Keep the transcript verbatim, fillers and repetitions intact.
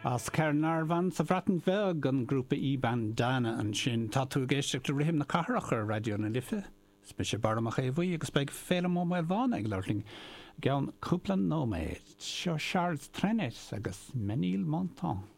As Cairnar van sa bhratan bheag an grúpa í-ban dána an sin tá tú géisteach do rihim na carachar radio na lifa. Spe sé baramach é bhuí agus beag féle mó mé bhána ag leirling gan cúplan nóméid seo Charles Trenet agus Menil Montan.